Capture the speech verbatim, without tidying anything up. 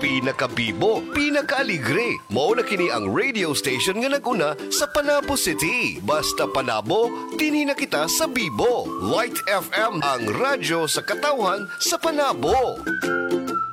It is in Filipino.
pinakabibo, pinakaaligre. Mao na kini ang radio station nga naguna sa Panabo City. Basta Panabo, dinhi na kita sa Bibo. Light F M, ang radyo sa katawhan sa Panabo.